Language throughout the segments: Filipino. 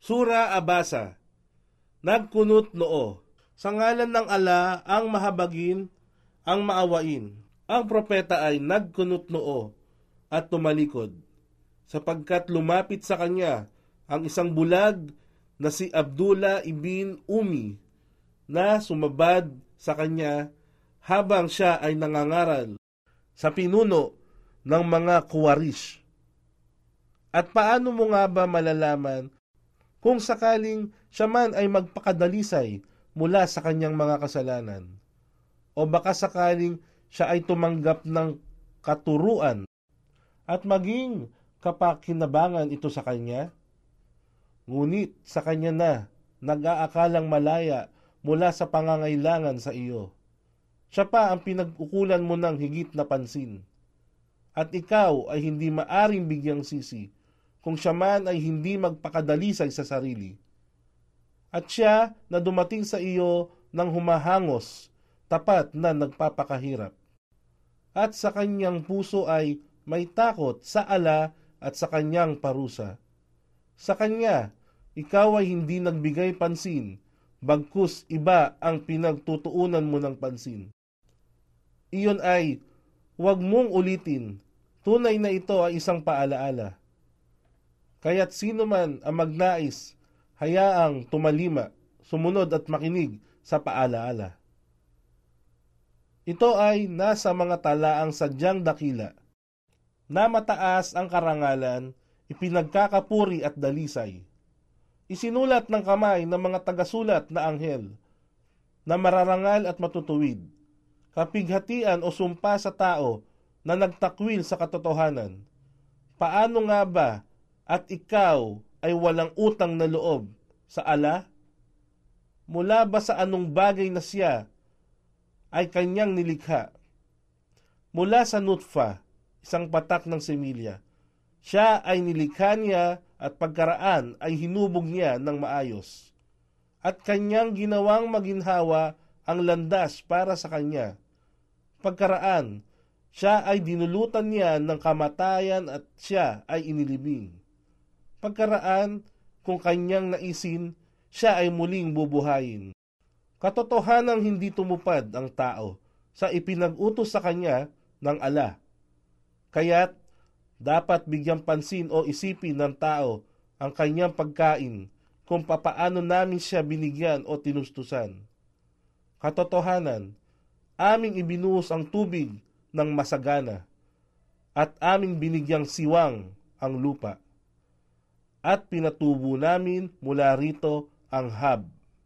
Sura Abasa. Nagkunot noo. Sa ngalan ng ala ang mahabagin, ang maawain. Ang propeta ay nagkunot noo at tumalikod, sapagkat lumapit sa kanya ang isang bulag na si Abdullah ibn Umi, na sumabad sa kanya habang siya ay nangangaral sa pinuno ng mga Kuwarish. At paano mo nga ba malalaman kung sakaling siya man ay magpakadalisay mula sa kanyang mga kasalanan? O baka sakaling siya ay tumanggap ng katuruan at maging kapakinabangan ito sa kanya? Ngunit sa kanya na nag-aakalang malaya mula sa pangangailangan sa iyo. Siya pa ang pinag-ukulan mo ng higit na pansin. At ikaw ay hindi maaring bigyang sisi kung siya man ay hindi magpakadalisay sa sarili. At siya na dumating sa iyo ng humahangos, tapat na nagpapakahirap. At sa kanyang puso ay may takot sa ala at sa kanyang parusa. Sa kanya, ikaw ay hindi nagbigay pansin, bagkus iba ang pinagtutuunan mo ng pansin. Iyon ay, huwag mong ulitin, tunay na ito ay isang paalaala. Kaya't sino man ang magnais, hayaang tumalima, sumunod at makinig sa paalaala. Ito ay nasa mga talaang sadyang dakila, na mataas ang karangalan, ipinagkakapuri at dalisay. Isinulat ng kamay ng mga tagasulat na anghel, na mararangal at matutuwid, kapighatian o sumpa sa tao na nagtakwil sa katotohanan. Paano nga ba at ikaw ay walang utang na loob sa ala? Mula ba sa anong bagay na siya ay kanyang nilikha? Mula sa nutfa, isang patak ng semilya, siya ay nilikha niya at pagkaraan ay hinubog niya ng maayos. At kanyang ginawang maginhawa ang landas para sa kanya. Pagkaraan, siya ay dinulutan niya ng kamatayan at siya ay inilibing. Pagkaraan, kung kanyang naisin, siya ay muling bubuhayin. Katotohanang hindi tumupad ang tao sa ipinag-utos sa kanya ng ala. Kaya't dapat bigyang pansin o isipin ng tao ang kanyang pagkain kung papaano namin siya binigyan o tinustusan. Katotohanan, aming ibinuhos ang tubig ng masagana at aming binigyang siwang ang lupa. At pinatubo namin mula rito ang hab.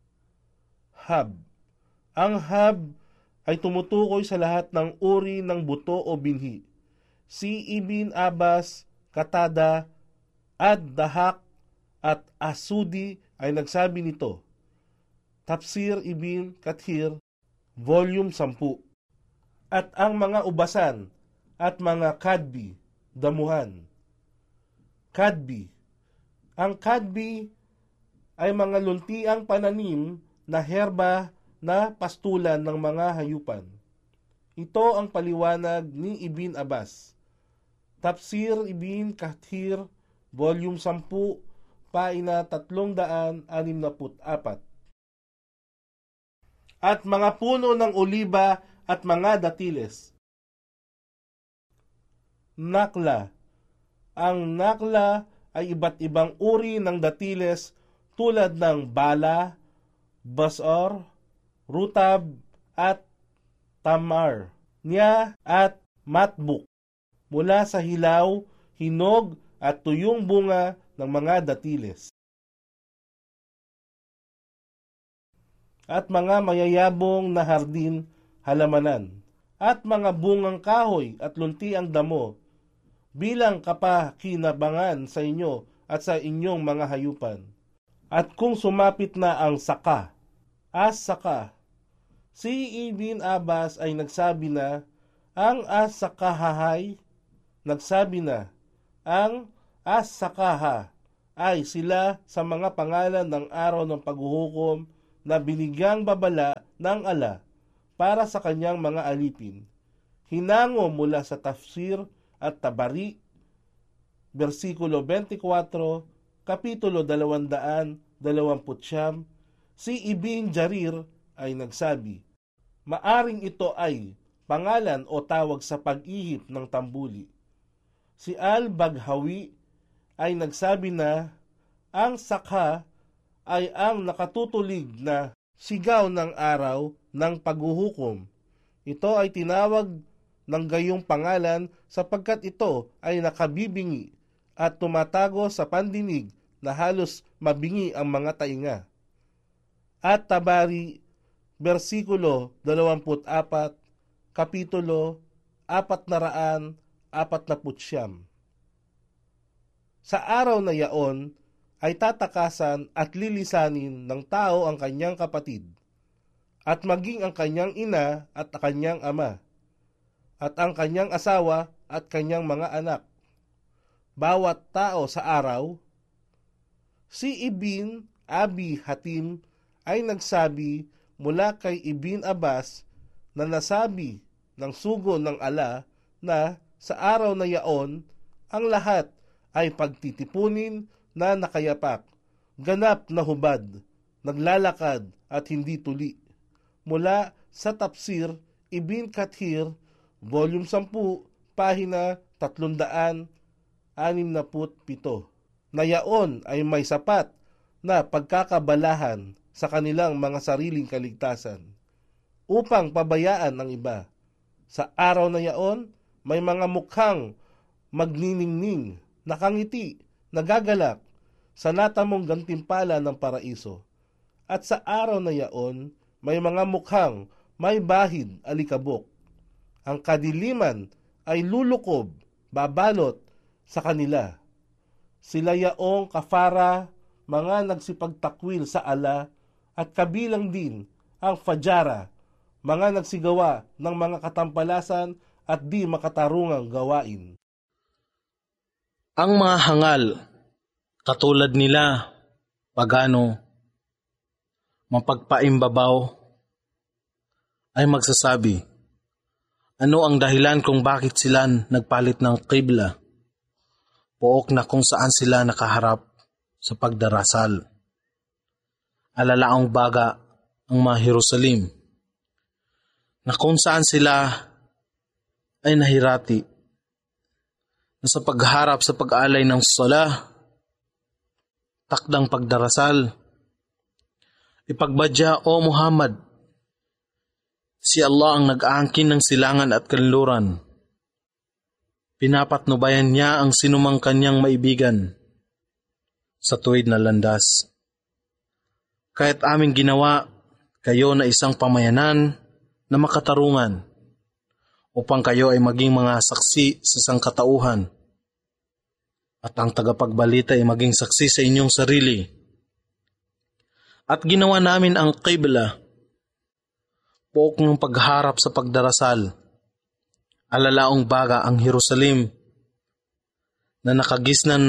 Hab. Ang hab ay tumutukoy sa lahat ng uri ng buto o binhi. Si Ibn Abbas, Katada, Ad-Dahak at Asudi ay nagsabi nito. Tafsir Ibn Kathir, Volume 10. At ang mga ubasan at mga kadbi, damuhan. Kadbi. Ang kadbi ay mga luntiang pananim na herba na pastulan ng mga hayupan. Ito ang paliwanag ni Ibn Abbas. Tafsir Ibn Kathir, Volume 10, Paina 364. At mga puno ng oliba at mga datiles. Nakla. Ang nakla ay iba't ibang uri ng datiles tulad ng bala, basor, rutab at tamar, niya at matbuk, mula sa hilaw, hinog at tuyong bunga ng mga datiles. At mga mayayabong na hardin, halamanan, at mga bungang kahoy at luntiang damo, bilang kapakinabangan sa inyo at sa inyong mga hayupan. At kung sumapit na ang saka, as-saka, si Ibn Abbas ay nagsabi na ang as-sakahahay, nagsabi na ang as-sakaha ay sila sa mga pangalan ng araw ng paghuhukom na binigyang babala ng ala para sa kanyang mga alipin. Hinango mula sa Tafsir at Tabari, versikulo 24, Kapitulo 229, si Ibn Jarir ay nagsabi, maaring ito ay pangalan o tawag sa pag-ihip ng tambuli. Si Al-Baghawi ay nagsabi na ang sakha ay ang nakatutulig na sigaw ng araw ng paghuhukom. Ito ay tinawag ng gayong pangalan sapagkat ito ay nakabibingi at tumatago sa pandinig na halos mabingi ang mga tainga. At Tabari, versikulo 24, kapitulo 449. Sa araw na yaon ay tatakasan at lilisanin ng tao ang kanyang kapatid, at maging ang kanyang ina at kanyang ama, at ang kanyang asawa at kanyang mga anak. Bawat tao sa araw. Si Ibn Abi Hatim ay nagsabi mula kay Ibn Abbas na nasabi ng sugo ng ala na sa araw na yaon, ang lahat ay pagtitipunin na nakayapak, ganap na hubad, naglalakad at hindi tuli. Mula sa Tafsir Ibn Kathir, Volume 10, Pahina 367, na yaon ay may sapat na pagkakabalahan sa kanilang mga sariling kaligtasan upang pabayaan ang iba. Sa araw na yaon, may mga mukhang magniningning, nakangiti, nagagalak sa natamong gantimpala ng paraiso. At sa araw na yaon, may mga mukhang may bahid alikabok. Ang kadiliman ay lulukob, babalot sa kanila. Sila yaong kafara, mga nagsipagtakwil sa ala, at kabilang din ang fajara, mga nagsigawa ng mga katampalasan at di makatarungang gawain. Ang mga hangal, katulad nila, pagano, mapagpaimbabaw, ay magsasabi, ano ang dahilan kung bakit sila nagpalit ng qibla? Pook na kung saan sila nakaharap sa pagdarasal. Alalaang baga ang mga Jerusalem, na kung saan sila ay nahirati, na sa pagharap sa pag-alay ng sala, takdang pagdarasal. Ipagbadya, O Muhammad, si Allah ang nag-aangkin ng silangan at kanluran. Pinapatnubayan niya ang sinumang kanyang maibigan sa tuwid na landas. Kaya't aming ginawa kayo na isang pamayanan na makatarungan upang kayo ay maging mga saksi sa sangkatauhan at ang tagapagbalita ay maging saksi sa inyong sarili. At ginawa namin ang qibla, pook ng pagharap sa pagdarasal, alalaong baga ang Jerusalem na nakagisnan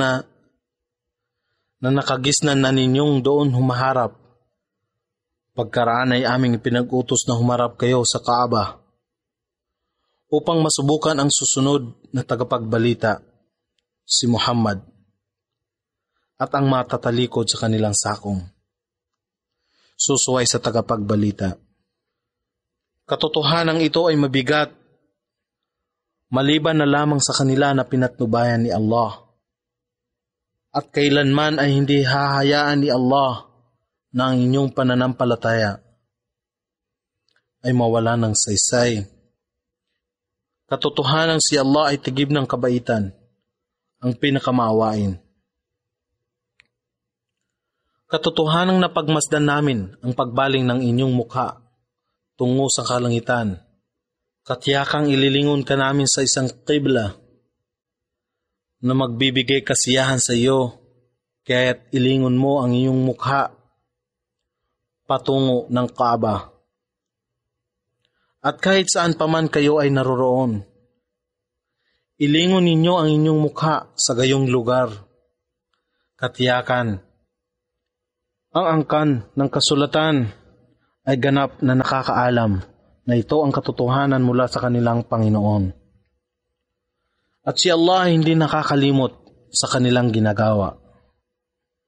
na ninyong doon humaharap. Pagkaraan ay aming pinag-utos na humarap kayo sa Kaaba upang masubukan ang susunod na tagapagbalita, si Muhammad, at ang matatalikod sa kanilang sakong, susuway sa tagapagbalita. Katotohanan ito ay mabigat, maliban na lamang sa kanila na pinatnubayan ni Allah. At kailanman ay hindi hahayaan ni Allah na ang inyong pananampalataya ay mawala ng saysay. Katotohanan si Allah ay tigib ng kabaitan, ang pinakamaawain. Katotohanang napagmasdan namin ang pagbaling ng inyong mukha tungo sa kalangitan. Katiyakang ililingon ka namin sa isang qibla na magbibigay kasiyahan sa iyo, kaya't ilingon mo ang iyong mukha patungo ng Kaaba. At kahit saan paman kayo ay naroroon, ilingon ninyo ang inyong mukha sa gayong lugar. Katiyakan, ang angkan ng kasulatan ay ganap na nakakaalam na ito ang katotohanan mula sa kanilang Panginoon. At si Allah hindi nakakalimot sa kanilang ginagawa.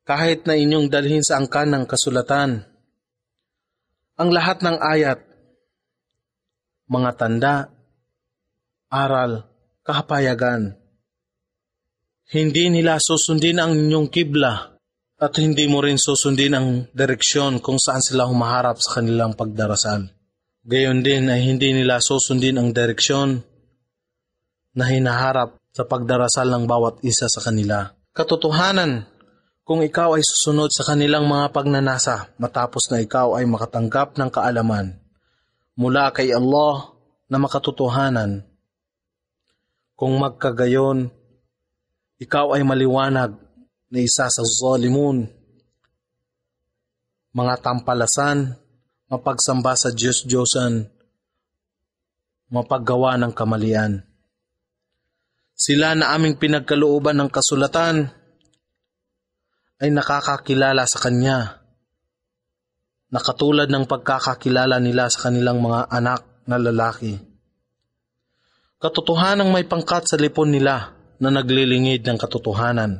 kahit na inyong dalhin sa angkan ng kasulatan ang lahat ng ayat, mga tanda, aral, kahapayagan. Hindi nila susundin ang inyong kibla at hindi mo rin susundin ang direksyon kung saan sila humaharap sa kanilang pagdarasal. Gayon din ay hindi nila susundin ang direksyon na hinaharap sa pagdarasal ng bawat isa sa kanila. Katotohanan, kung ikaw ay susunod sa kanilang mga pagnanasa matapos na ikaw ay makatanggap ng kaalaman mula kay Allah na makatotohanan, kung magkagayon, ikaw ay maliwanag na isa sa zalimun, mga tampalasan, mapagsamba sa Diyos-Diyosan, mapaggawa ng kamalian. Sila na aming pinagkalooban ng kasulatan ay nakakakilala sa Kanya, na katulad ng pagkakakilala nila sa kanilang mga anak na lalaki. Katotohanang may pangkat sa lipon nila na naglilingid ng katotohanan,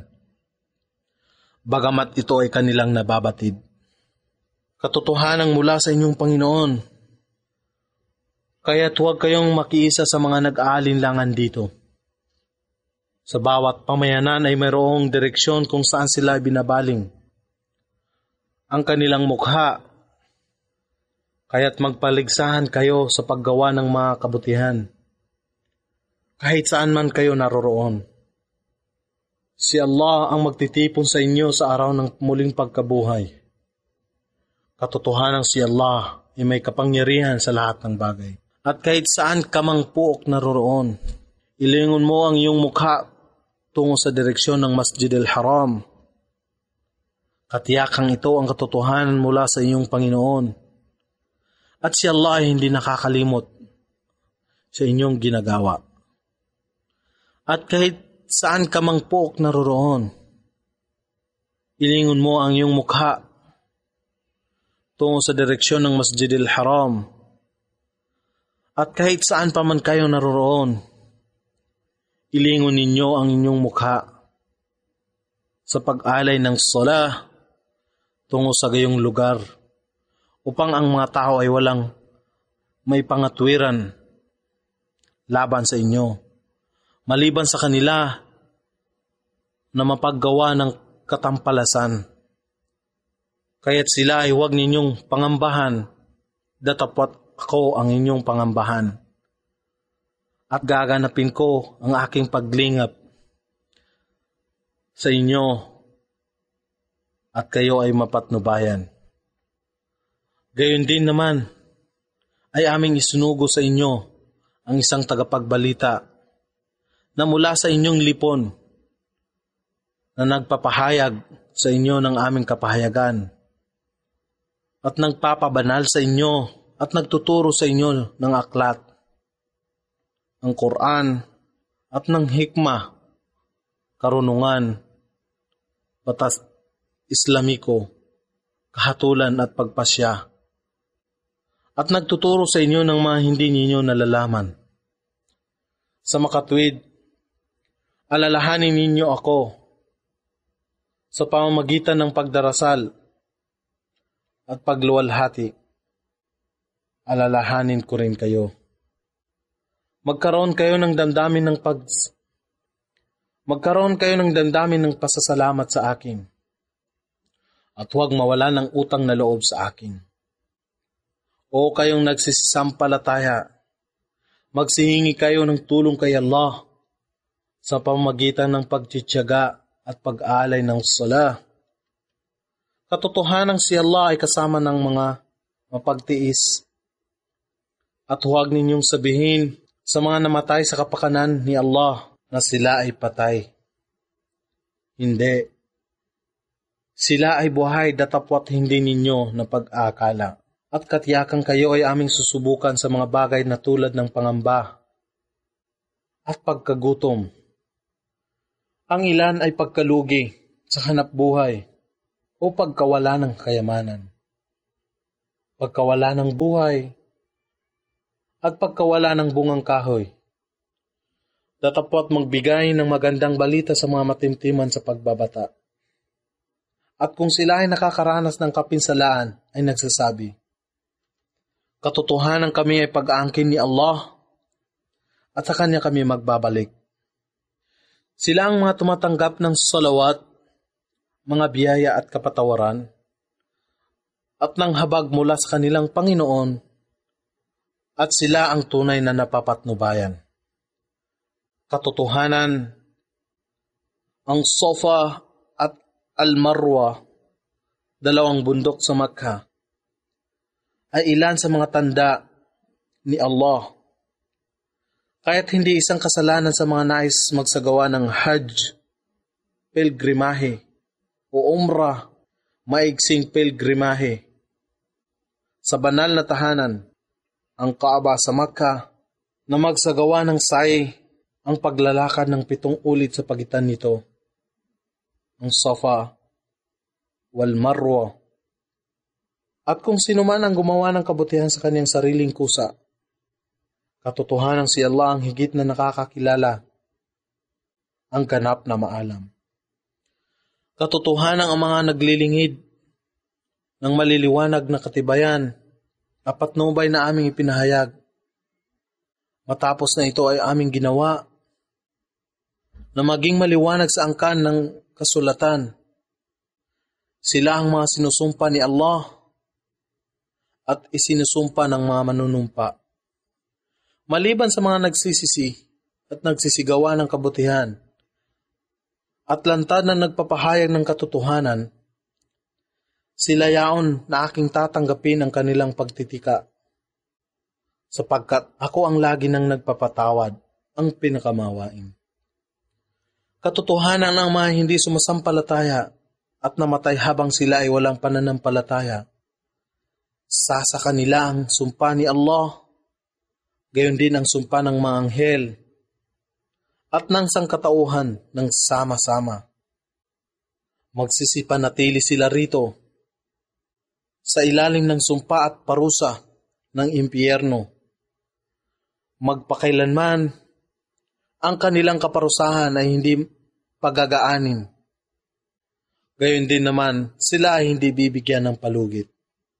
bagamat ito ay kanilang nababatid. Katotohanang mula sa inyong Panginoon, kaya't huwag kayong makiisa sa mga nag-aalinlangan dito. Sa bawat pamayanan ay mayroong direksyon kung saan sila binabaling ang kanilang mukha, kaya't magpaligsahan kayo sa paggawa ng mga kabutihan, kahit saan man kayo naroroon. Si Allah ang magtitipon sa inyo sa araw ng muling pagkabuhay. Katotohanan si Allah ay may kapangyarihan sa lahat ng bagay. At kahit saan ka mang puok naroroon, ilingon mo ang iyong mukha tungo sa direksyon ng Masjid al-Haram. Katiyakang ito ang katotohanan mula sa iyong Panginoon. At si Allah ay hindi nakakalimot sa inyong ginagawa. At kahit saan ka mang puok naroroon, ilingon mo ang iyong mukha tungo sa direksyon ng Masjid al-Haram. At kahit saan pa man kayo naroroon, ilingon ninyo ang inyong mukha sa pag-alay ng salah tungo sa gayong lugar upang ang mga tao ay walang may pangatwiran laban sa inyo, maliban sa kanila na mapaggawa ng katampalasan. Kaya't sila ay huwag ninyong pangambahan, datapwat ako ang inyong pangambahan. At gaganapin ko ang aking paglingap sa inyo at kayo ay mapatnubayan. Gayon din naman ay aming isunugo sa inyo ang isang tagapagbalita na mula sa inyong lipon na nagpapahayag sa inyo ng aming kapahayagan at nagpapabanal sa inyo at nagtuturo sa inyo ng aklat, ang Quran at ng hikmah, karunungan, batas Islamiko, kahatulan at pagpasya, at nagtuturo sa inyo ng mga hindi ninyo nalalaman. Sa makatwid, alalahanin ninyo ako sa pamamagitan ng pagdarasal at pagluwalhati. Alalahanin ko rin kayo. Magkaroon kayo ng damdamin ng pasasalamat sa akin. At huwag mawala ng utang na loob sa akin. O kayong nagsisisampalataya, magsihingi kayo ng tulong kay Allah sa pamamagitan ng pagtitiyaga at pag-aalay ng salah. Katotohanang si Allah ay kasama ng mga mapagtiis. At huwag ninyong sabihin sa mga namatay sa kapakanan ni Allah na sila ay patay. Hindi. Sila ay buhay datapwat hindi ninyo na pag-aakala. At katiyakan kayo ay aming susubukan sa mga bagay na tulad ng pangamba at pagkagutom. Ang ilan ay pagkalugi sa hanap buhay o pagkawala ng kayamanan. Pagkawala ng buhay at pagkawala ng bungang kahoy. Datapwat magbigay ng magandang balita sa mga matimtiman sa pagbabata. At kung sila ay nakakaranas ng kapinsalaan, ay nagsasabi, katotohanan kami ay pag-aangkin ni Allah at sa Kanya kami magbabalik. Sila ang mga tumatanggap ng salawat, mga biyaya at kapatawaran, at ng habag mula sa kanilang Panginoon, at sila ang tunay na napapatnubayan. Katotohanan, ang Safa at Al-Marwa, dalawang bundok sa Makkah, ay ilan sa mga tanda ni Allah. Kaya't hindi isang kasalanan sa mga nais magsagawa ng Hajj, pilgrimahe, o Umrah, maigsing pilgrimahe, sa banal na tahanan, ang Kaaba sa Makkah, na magsagawa ng sa'i ang paglalakad ng 7 ulit sa pagitan nito, ang Safa wal Marwa. At kung sino man ang gumawa ng kabutihan sa kanyang sariling kusa, katotohanan si Allah ang higit na nakakakilala, ang ganap na maalam. Katotohanan ang mga naglilingid ng maliliwanag na katibayan, patnubay na aming ipinahayag. Matapos na ito ay aming ginawa na maging maliwanag sa angkan ng kasulatan. Sila ang mga sinusumpa ni Allah at isinusumpa ng mga manunumpa. Maliban sa mga nagsisisi at nagsisigawa ng kabutihan at lantad na nagpapahayag ng katotohanan, sila yaon na aking tatanggapin ang kanilang pagtitika, sapagkat ako ang lagi nang nagpapatawad, ang pinakamawain. Katotohanan ang mga hindi sumasampalataya at namatay habang sila ay walang pananampalataya. Sa kanila ang sumpa ni Allah, gayon din ang sumpa ng mga anghel at ng sangkatauhan ng sama-sama. Magsisipanatili sila rito sa ilalim ng sumpa at parusa ng impyerno. Magpakailanman ang kanilang kaparusahan ay hindi pagagaanin. Gayon din naman sila ay hindi bibigyan ng palugit.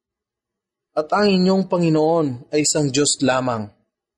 At ang inyong Panginoon ay isang Diyos lamang.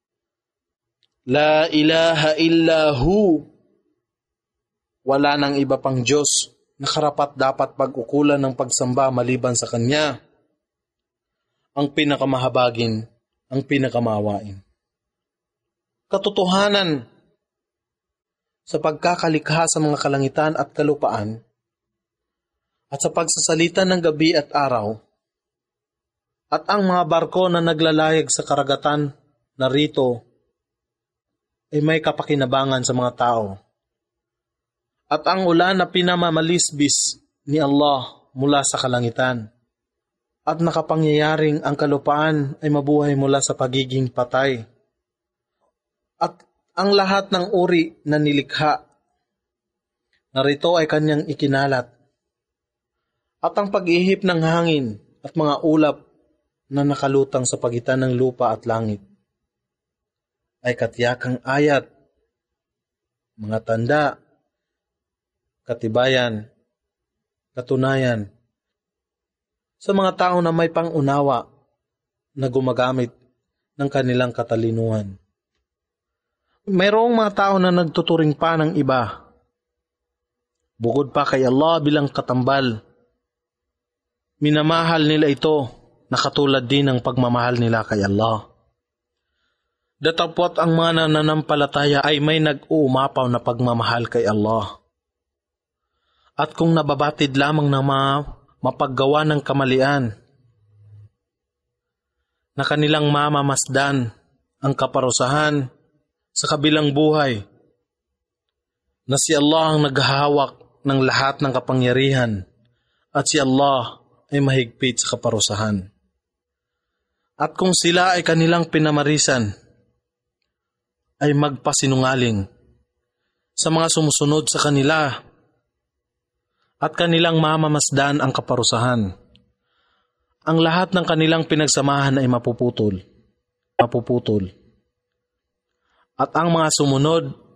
La ilaha illahu. Wala nang iba pang Diyos na karapat dapat pag-ukulan ng pagsamba maliban sa Kanya. Ang pinakamahabagin, ang pinakamawain. Katotohanan sa pagkakalikha sa mga kalangitan at kalupaan at sa pagsasalita ng gabi at araw at ang mga barko na naglalayag sa karagatan na rito ay may kapakinabangan sa mga tao. At ang ulan na pinamamalisbis ni Allah mula sa kalangitan. At nakapangyayaring ang kalupaan ay mabuhay mula sa pagiging patay. At ang lahat ng uri na nilikha, narito ay kanyang ikinalat. At ang pag-ihip ng hangin at mga ulap na nakalutang sa pagitan ng lupa at langit ay katiyakang ayat, mga tanda, katibayan, katunayan, sa mga tao na may pangunawa na gumagamit ng kanilang katalinuhan. Mayroong mga tao na nagtuturing pa ng iba, bukod pa kay Allah bilang katambal. Minamahal nila ito na katulad din ng pagmamahal nila kay Allah. Datapwat ang mga nananampalataya ay may nag-uumapaw na pagmamahal kay Allah. At kung nababatid lamang ng mga mapaggawa ng kamalian, na kanilang mamamasdan ang kaparusahan sa kabilang buhay, na si Allah ang naghahawak ng lahat ng kapangyarihan at si Allah ay mahigpit sa kaparusahan. At kung sila ay kanilang pinamarisan, ay magpasinungaling sa mga sumusunod sa kanila at kanilang mamamasdan ang kaparusahan. Ang lahat ng kanilang pinagsamahan ay mapuputol. At ang mga sumunod